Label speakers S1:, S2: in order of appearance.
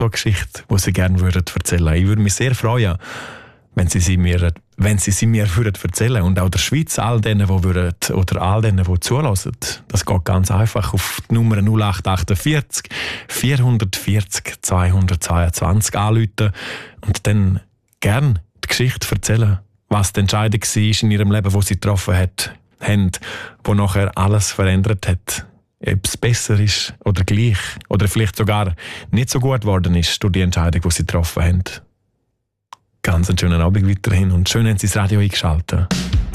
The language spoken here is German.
S1: so eine Geschichte, die Sie gerne erzählen würden. Ich würde mich sehr freuen, wenn Sie sie mir würden erzählen. Und auch der Schweiz, all denen, die zulassen. Das geht ganz einfach auf die Nummer 0848 440 222 anrufen und dann gerne die Geschichte erzählen, was die Entscheidung war in Ihrem Leben, die Sie getroffen haben, wo nachher alles verändert hat. Ob es besser ist oder gleich oder vielleicht sogar nicht so gut geworden ist durch die Entscheidung, die Sie getroffen haben. Ganz einen schönen Abend weiterhin und schön haben Sie das Radio eingeschaltet.